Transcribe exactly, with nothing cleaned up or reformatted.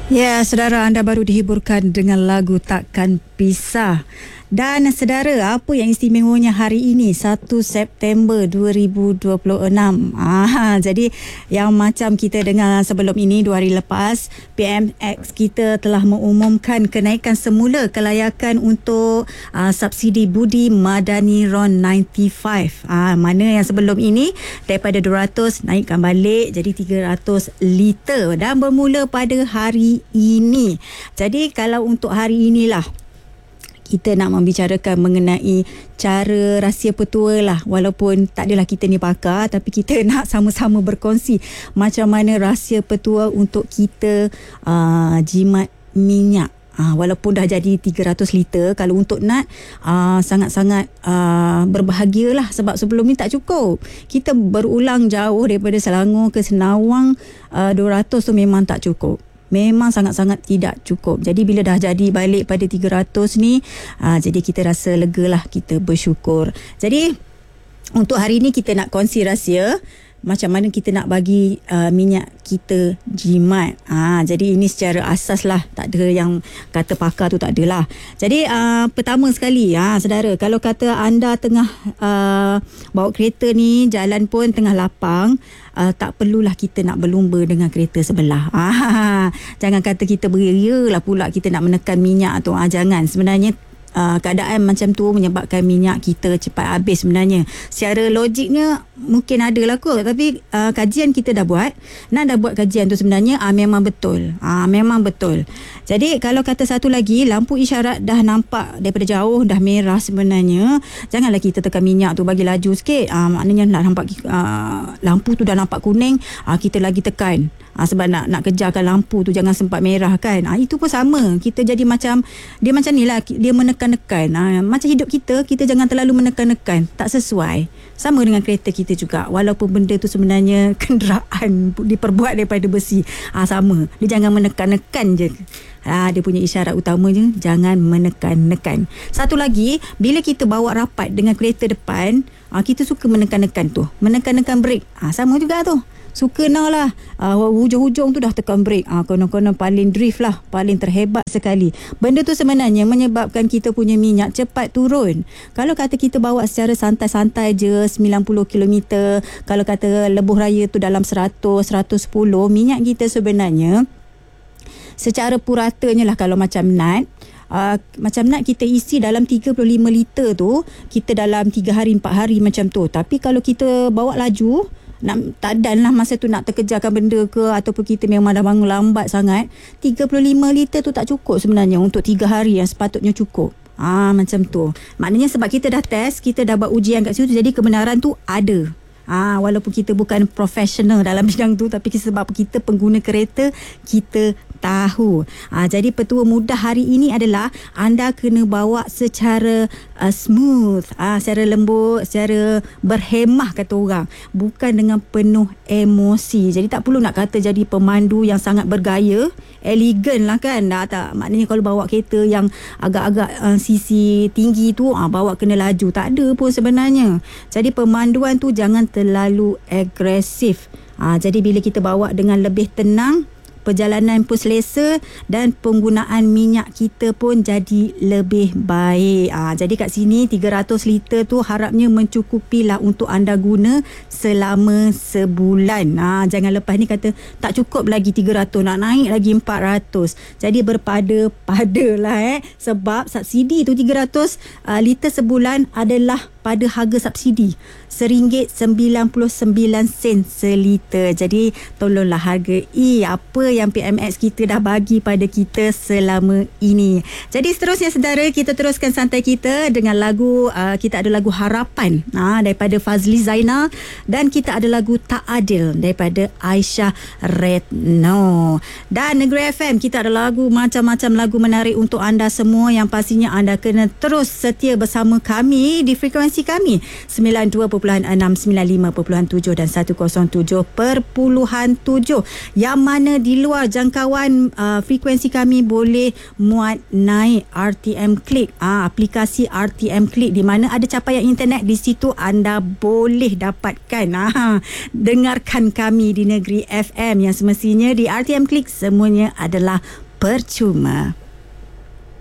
Ya, saudara, anda baru dihiburkan dengan lagu Takkan Pisah. Dan saudara, apa yang istimewanya hari ini satu September dua ribu dua puluh enam. Ah, jadi yang macam kita dengar sebelum ini dua hari lepas, P M X kita telah mengumumkan kenaikan semula kelayakan untuk uh, subsidi budi madani R O N sembilan puluh lima. Ah, mana yang sebelum ini daripada dua ratus naikkan balik jadi tiga ratus liter dan bermula pada hari ini. Jadi kalau untuk hari inilah kita nak membicarakan mengenai cara rahsia petua lah. Walaupun tak adalah kita ni pakar, tapi kita nak sama-sama berkongsi macam mana rahsia petua untuk kita uh, jimat minyak. Uh, walaupun dah jadi tiga ratus liter, kalau untuk Nat uh, sangat-sangat uh, berbahagialah sebab sebelum ni tak cukup. Kita berulang jauh daripada Selangor ke Senawang, uh, dua ratus tu memang tak cukup. Memang sangat-sangat tidak cukup. Jadi bila dah jadi balik pada tiga ratus ni, aa, jadi kita rasa lega lah, kita bersyukur. Jadi untuk hari ni kita nak kongsi rahsia macam mana kita nak bagi uh, minyak kita jimat. Ha, jadi ini secara asas lah. Tak ada yang kata pakar tu, tak adalah. Jadi uh, pertama sekali, ha, saudara, kalau kata anda tengah uh, bawa kereta ni, jalan pun tengah lapang, uh, tak perlulah kita nak berlumba dengan kereta sebelah. Ha, jangan kata kita beria lah pula kita nak menekan minyak tu. Ha, jangan. Sebenarnya Uh, keadaan macam tu menyebabkan minyak kita cepat habis sebenarnya. Secara logiknya mungkin ada lah kot, tapi uh, kajian kita dah buat. Nak dah buat kajian tu sebenarnya uh, memang betul. Uh, memang betul. Jadi kalau kata satu lagi, lampu isyarat dah nampak daripada jauh dah merah sebenarnya, janganlah kita tekan minyak tu, bagi laju sikit. Uh, maknanya nak nampak uh, lampu tu dah nampak kuning, uh, kita lagi tekan. Ha, sebab nak nak kejarkan lampu tu jangan sempat merah kan. Ha, itu pun sama. Kita jadi macam dia macam ni lah, dia menekan-nekan. Ha, macam hidup kita, kita jangan terlalu menekan-nekan. Tak sesuai. Sama dengan kereta kita juga. Walaupun benda tu sebenarnya kenderaan diperbuat daripada besi. Ha, sama. Dia jangan menekan-nekan je. Ha, dia punya isyarat utamanya jangan menekan-nekan. Satu lagi, bila kita bawa rapat dengan kereta depan, ha, kita suka menekan-nekan tu. Menekan-nekan brake. Ha, sama juga tu. Suka nak lah uh, hujung-hujung tu dah tekan brake. uh, Konon-konon paling drift lah, paling terhebat sekali. Benda tu sebenarnya menyebabkan kita punya minyak cepat turun. Kalau kata kita bawa secara santai-santai je sembilan puluh kilometer, kalau kata lebuh raya tu dalam seratus, seratus sepuluh, minyak kita sebenarnya secara puratanya lah, kalau macam Nat, Uh, macam nak kita isi dalam tiga puluh lima liter tu, kita dalam tiga hari empat hari macam tu. Tapi kalau kita bawa laju, nak tak dan lah masa tu nak terkejarkan benda ke, ataupun kita memang dah bangun lambat sangat, tiga puluh lima liter tu tak cukup sebenarnya untuk tiga hari yang sepatutnya cukup. Ah, macam tu. Maknanya sebab kita dah test, kita dah buat ujian kat situ, jadi kebenaran tu ada. Ah, walaupun kita bukan profesional dalam bidang tu, tapi sebab kita pengguna kereta, kita tahu. Ah, jadi petua mudah hari ini adalah anda kena bawa secara uh, smooth, ah, secara lembut, secara berhemah kata orang, bukan dengan penuh emosi. Jadi tak perlu nak kata jadi pemandu yang sangat bergaya, elegan lah kan. Dah tak, maknanya kalau bawa kereta yang agak-agak uh, sisi tinggi tu, ah, bawa kena laju, tak ada pun sebenarnya. Jadi pemanduan tu jangan terlalu agresif. Ah, jadi bila kita bawa dengan lebih tenang, perjalanan pun selesa dan penggunaan minyak kita pun jadi lebih baik. Ha, jadi kat sini tiga ratus liter tu harapnya mencukupilah untuk anda guna selama sebulan. Ha, jangan lepas ni kata tak cukup lagi tiga ratus, nak naik lagi empat ratus. Jadi berpada-padalah eh. Sebab subsidi tu tiga ratus uh, liter sebulan adalah pada harga subsidi seringgit sembilan puluh sembilan sen seliter. Jadi tolonglah hargai apa yang P M X kita dah bagi pada kita selama ini. Jadi seterusnya saudara, kita teruskan santai kita dengan lagu, uh, kita ada lagu Harapan uh, daripada Fazli Zainal, dan kita ada lagu Tak Adil daripada Aisyah Retno. Dan Negeri F M kita ada lagu, macam-macam lagu menarik untuk anda semua, yang pastinya anda kena terus setia bersama kami di frekuensi frekuensi kami sembilan puluh dua perpuluhan enam, sembilan puluh lima perpuluhan tujuh dan seratus tujuh perpuluhan tujuh, yang mana di luar jangkauan uh, frekuensi kami boleh muat naik R T M Click, ah, aplikasi R T M Click, di mana ada capaian internet. Di situ anda boleh dapatkan ah, dengarkan kami di negeri F M yang semestinya di R T M Click semuanya adalah percuma.